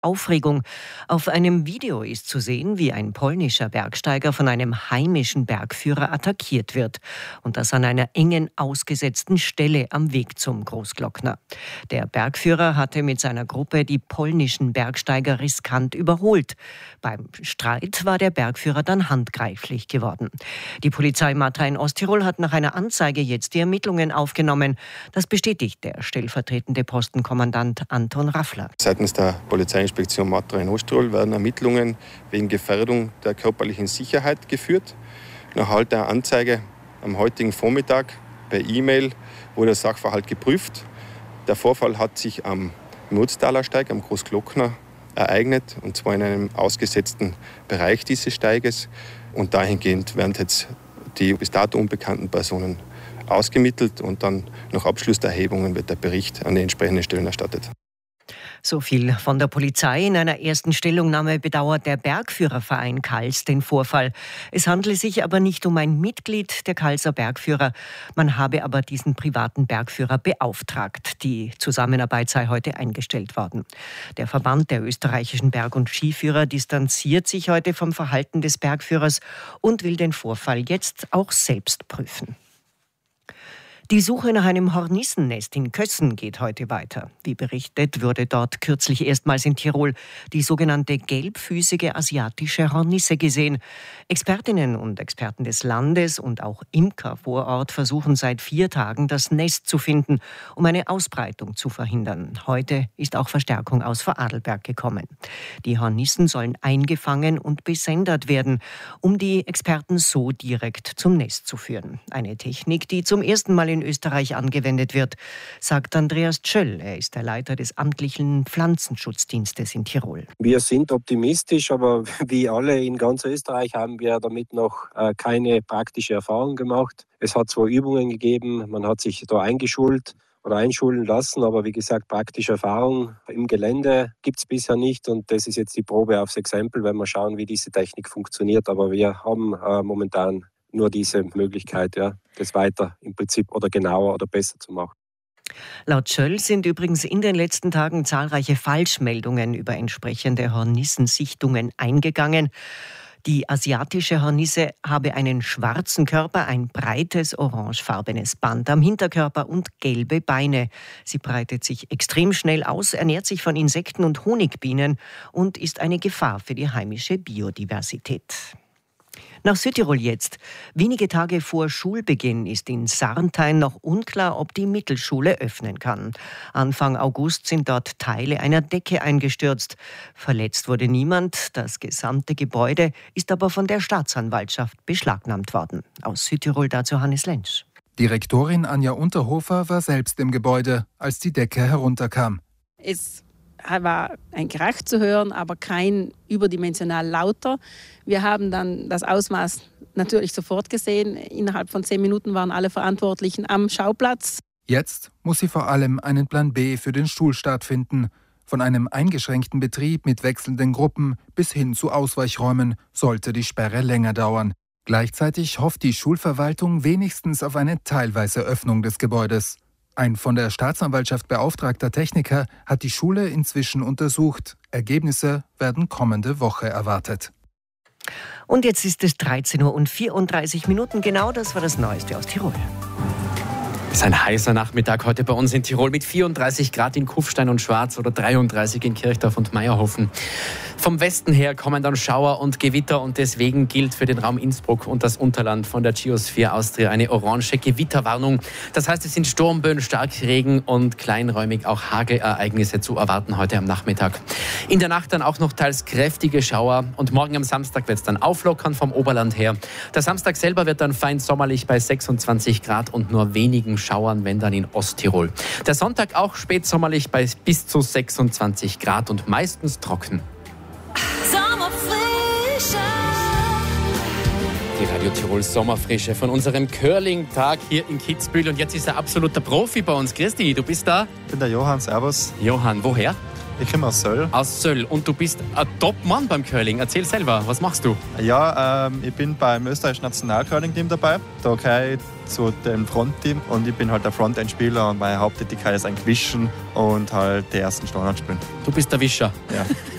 Aufregung. Auf einem Video ist zu sehen, wie ein polnischer Bergsteiger von einem heimischen Bergführer attackiert wird. Und das an einer engen, ausgesetzten Stelle am Weg zum Großglockner. Der Bergführer hatte mit seiner Gruppe die polnischen Bergsteiger riskant überholt. Beim Streit war der Bergführer dann handgreiflich geworden. Die Polizei Matra in Osttirol hat nach einer Anzeige jetzt die Ermittlungen aufgenommen. Das bestätigt der stellvertretende Postenkommandant Anton Raffler. Seitens der Polizeiinspektion Matra in Osttirol werden Ermittlungen wegen Gefährdung der körperlichen Sicherheit geführt. Nach Erhalt der Anzeige am heutigen Vormittag per E-Mail wurde der Sachverhalt geprüft. Der Vorfall hat sich am Mutztaler Steig, am Großglockner, ereignet, und zwar in einem ausgesetzten Bereich dieses Steiges. Und dahingehend werden jetzt die bis dato unbekannten Personen ausgemittelt und dann nach Abschluss der Erhebungen wird der Bericht an die entsprechenden Stellen erstattet. So viel von der Polizei. In einer ersten Stellungnahme bedauert der Bergführerverein Kals den Vorfall. Es handle sich aber nicht um ein Mitglied der Kalser Bergführer. Man habe aber diesen privaten Bergführer beauftragt. Die Zusammenarbeit sei heute eingestellt worden. Der Verband der österreichischen Berg- und Skiführer distanziert sich heute vom Verhalten des Bergführers und will den Vorfall jetzt auch selbst prüfen. Die Suche nach einem Hornissennest in Kössen geht heute weiter. Wie berichtet, wurde dort kürzlich erstmals in Tirol die sogenannte gelbfüßige asiatische Hornisse gesehen. Expertinnen und Experten des Landes und auch Imker vor Ort versuchen seit 4 Tagen, das Nest zu finden, um eine Ausbreitung zu verhindern. Heute ist auch Verstärkung aus Vorarlberg gekommen. Die Hornissen sollen eingefangen und besendet werden, um die Experten so direkt zum Nest zu führen. Eine Technik, die zum ersten Mal in Österreich angewendet wird, sagt Andreas Tschöll. Er ist der Leiter des amtlichen Pflanzenschutzdienstes in Tirol. Wir sind optimistisch, aber wie alle in ganz Österreich haben wir damit noch keine praktische Erfahrung gemacht. Es hat 2 Übungen gegeben, man hat sich da eingeschult oder einschulen lassen, aber wie gesagt, praktische Erfahrung im Gelände gibt es bisher nicht, und das ist jetzt die Probe aufs Exempel, wenn wir schauen, wie diese Technik funktioniert. Aber wir haben momentan nur diese Möglichkeit, ja, das weiter im Prinzip oder genauer oder besser zu machen. Laut Schöll sind übrigens in den letzten Tagen zahlreiche Falschmeldungen über entsprechende Hornissensichtungen eingegangen. Die asiatische Hornisse habe einen schwarzen Körper, ein breites orangefarbenes Band am Hinterkörper und gelbe Beine. Sie breitet sich extrem schnell aus, ernährt sich von Insekten und Honigbienen und ist eine Gefahr für die heimische Biodiversität. Nach Südtirol jetzt. Wenige Tage vor Schulbeginn ist in Sarntein noch unklar, ob die Mittelschule öffnen kann. Anfang August sind dort Teile einer Decke eingestürzt. Verletzt wurde niemand. Das gesamte Gebäude ist aber von der Staatsanwaltschaft beschlagnahmt worden. Aus Südtirol dazu Hannes Lentsch. Direktorin Anja Unterhofer war selbst im Gebäude, als die Decke herunterkam. Es war ein Krach zu hören, aber kein überdimensional lauter. Wir haben dann das Ausmaß natürlich sofort gesehen. Innerhalb von 10 Minuten waren alle Verantwortlichen am Schauplatz. Jetzt muss sie vor allem einen Plan B für den Schulstart finden. Von einem eingeschränkten Betrieb mit wechselnden Gruppen bis hin zu Ausweichräumen sollte die Sperre länger dauern. Gleichzeitig hofft die Schulverwaltung wenigstens auf eine teilweise Öffnung des Gebäudes. Ein von der Staatsanwaltschaft beauftragter Techniker hat die Schule inzwischen untersucht. Ergebnisse werden kommende Woche erwartet. Und jetzt ist es 13:34 Uhr genau. Das war das Neueste aus Tirol. Es ist ein heißer Nachmittag heute bei uns in Tirol mit 34 Grad in Kufstein und Schwarz oder 33 in Kirchdorf und Meierhofen. Vom Westen her kommen dann Schauer und Gewitter und deswegen gilt für den Raum Innsbruck und das Unterland von der Geosphere Austria eine orange Gewitterwarnung. Das heißt, es sind Sturmböen, Starkregen und kleinräumig auch Hagelereignisse zu erwarten heute am Nachmittag. In der Nacht dann auch noch teils kräftige Schauer und morgen am Samstag wird es dann auflockern vom Oberland her. Der Samstag selber wird dann fein sommerlich bei 26 Grad und nur wenigen Schauern, wenn dann in Osttirol. Der Sonntag auch spätsommerlich bei bis zu 26 Grad und meistens trocken. Die Radio Tirol Sommerfrische von unserem Curling-Tag hier in Kitzbühel. Und jetzt ist ein absoluter Profi bei uns. Christi, du bist da? Ich bin der Johann, servus. Johann, woher? Ich komme aus Söll. Aus Söll. Und du bist ein Top-Mann beim Curling. Erzähl selber, was machst du? Aus Söll. Und du bist ein Top-Mann beim Curling. Erzähl selber, was machst du? Ja, ich bin beim österreichischen National-Curling-Team dabei. Da gehöre ich zu dem Front-Team und ich bin halt der Frontend-Spieler und meine Haupttätigkeit ist eigentlich Wischen und halt die ersten Standard spielen. Du bist der Wischer. Ja.